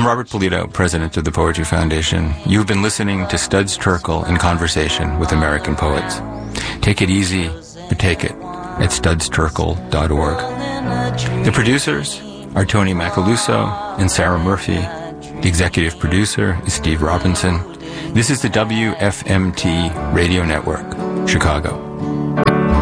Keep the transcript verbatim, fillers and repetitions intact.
Robert Polito, president of the Poetry Foundation. You've been listening to Studs Terkel in conversation with American poets. Take it easy, but take it at studs terkel dot org. The producers are Tony Macaluso and Sarah Murphy. The executive producer is Steve Robinson. This is the W F M T Radio Network, Chicago.